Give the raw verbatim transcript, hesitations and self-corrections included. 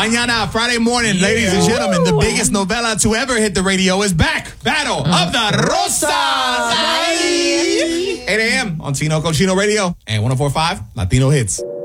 Mañana, Friday morning, yeah. ladies and gentlemen, the biggest novela to ever hit the radio is back. Battle uh, of the Rosas. eight a.m. on Tino Cochino Radio and one oh four point five Latino Hits.